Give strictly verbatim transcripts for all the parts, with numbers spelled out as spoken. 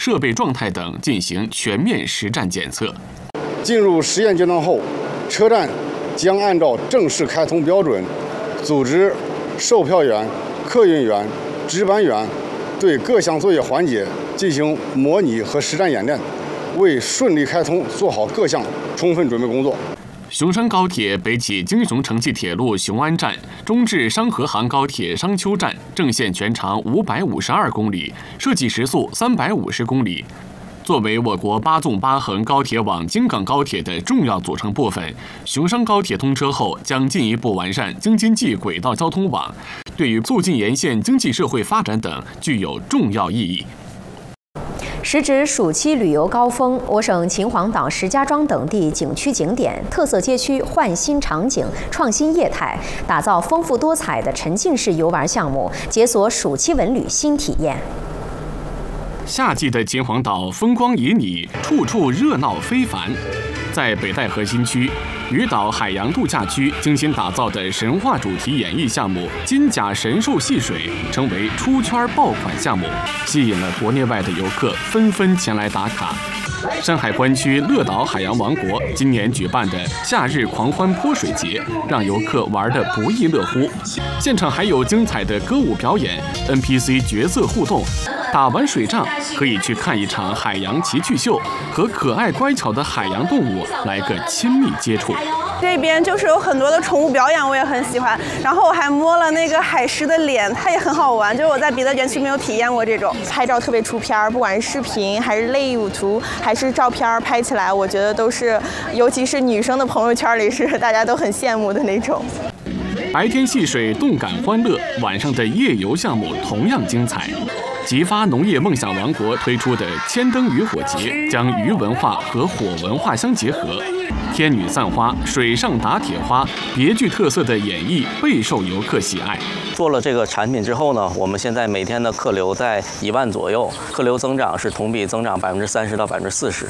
设备状态等进行全面实战检测。 进入实验阶段后，车站将按照正式开通标准，组织售票员、客运员、值班员对各项作业环节进行模拟和实战演练，为顺利开通做好各项充分准备工作。 雄山高铁北起京雄城际铁路雄安站，中至商河杭高铁商丘站，正线全长五百五十二公里，设计时速三百五十公里。作为我国八纵八横高铁网京港高铁的重要组成部分，雄山高铁通车后将进一步完善京津冀轨道交通网，对于促进沿线经济社会发展等具有重要意义。 时值暑期旅游高峰，我省秦皇岛、石家庄等地景区景点、特色街区换新场景、创新业态，打造丰富多彩的沉浸式游玩项目，解锁暑期文旅新体验。 夏季的秦皇岛风光旖旎，处处热闹非凡。在北戴河新区鱼岛海洋度假区精心打造的神话主题演绎项目金甲神兽戏水成为出圈爆款项目，吸引了国内外的游客纷纷前来打卡。山海关区乐岛海洋王国今年举办的夏日狂欢泼水节，让游客玩得不亦乐乎。现场还有精彩的歌舞表演、N P C 角色互动。打完水仗，可以去看一场海洋奇趣秀，和可爱乖巧的海洋动物来个亲密接触。 这边就是有很多的宠物表演，我也很喜欢。然后我还摸了那个海狮的脸，它也很好玩，就是我在别的园区没有体验过这种。拍照特别出片，不管是视频还是类舞图还是照片，拍起来我觉得都是，尤其是女生的朋友圈里是大家都很羡慕的那种。 白天戏水动感欢乐，晚上的夜游项目同样精彩。吉发农业梦想王国推出的千灯渔火节，将渔文化和火文化相结合，天女散花、水上打铁花，别具特色的演绎备受游客喜爱。 做了这个产品之后呢，我们现在每天的客流在一万左右，客流增长是同比增长百分之三十到百分之四十。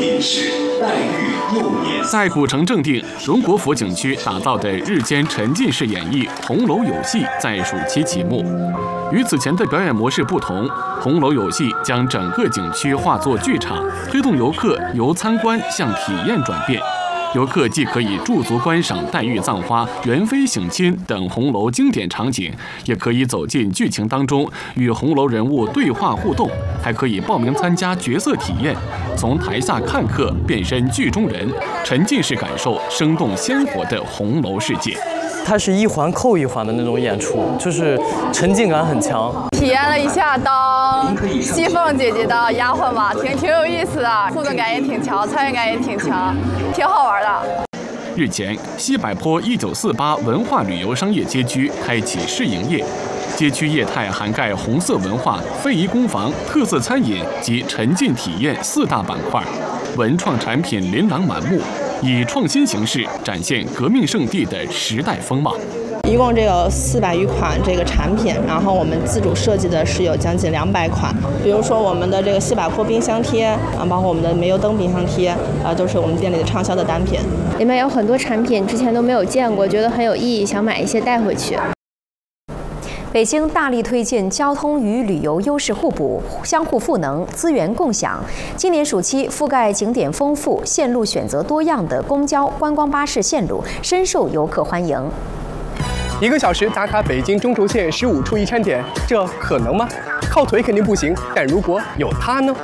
在古城正定荣国府景区打造的日间沉浸式演绎《红楼有戏》在暑期启幕。与此前的表演模式不同，红楼有戏将整个景区化作剧场，推动游客由参观向体验转变。游客既可以驻足观赏黛玉葬花、元妃省亲等红楼经典场景，也可以走进剧情当中与红楼人物对话互动，还可以报名参加角色体验，从台下看客变身剧中人，沉浸式感受生动鲜活的红楼世界。 它是一环扣一环的那种演出，就是沉浸感很强。 体验了一下当西凤姐姐的丫鬟吧，挺挺有意思的，互动感也挺强，参与感也挺强，挺好玩的。 日前，西柏坡一九四八文化旅游商业街区开启试营业，街区业态涵盖红色文化、非遗工坊、特色餐饮及沉浸体验四大板块，文创产品琳琅满目。以创新形式展现革命圣地的时代风貌。 一共这有四百余款这个产品，然后我们自主设计的是有将近两百款。比如说我们的这个西柏坡冰箱贴啊，包括我们的煤油灯冰箱贴啊，都是我们店里的畅销的单品。 里面有很多产品之前都没有见过，觉得很有意义，想买一些带回去。 北京大力推进交通与旅游优势互补、相互赋能、资源共享。今年暑期覆盖景点丰富、线路选择多样的公交、观光巴士线路深受游客欢迎。 一个小时打卡北京中轴线十五处一餐点，这可能吗？靠腿肯定不行，但如果有它呢？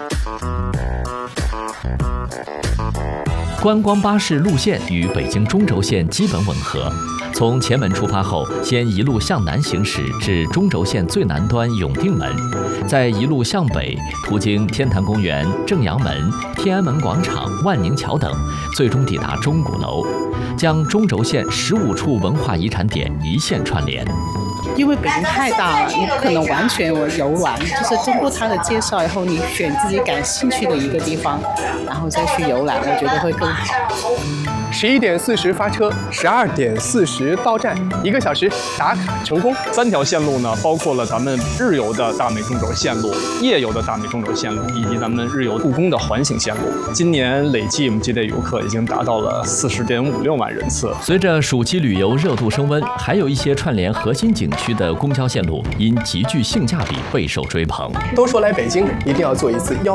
观光巴士路线与北京中轴线基本吻合。从前门出发后，先一路向南行驶至中轴线最南端永定门，再一路向北，途经天坛公园、正阳门、天安门广场、万宁桥等，最终抵达钟鼓楼，将中轴线十五处文化遗产点一线串联。 因为北京太大了，你不可能完全游玩，就是通过它的介绍以后，你选自己感兴趣的一个地方，然后再去游览，我觉得会更好。 十一点四十发车，十二点四十到站，一个小时打卡成功。 三条线路呢，包括了咱们日游的大美中轴线路、夜游的大美中轴线路，以及咱们日游故宫的环形线路。今年累计我们接待游客已经达到了四十点五六万人次。 随着暑期旅游热度升温，还有一些串联核心景区的公交线路因极具性价比备受追捧。 都说来北京一定要坐一次幺